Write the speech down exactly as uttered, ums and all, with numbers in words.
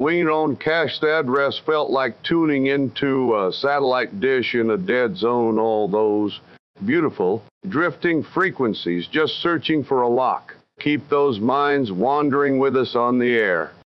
When you don't cache the address felt like tuning into a satellite dish in a dead zone, all those beautiful, drifting frequencies just searching for a lock. Keep those minds wandering with us on the air.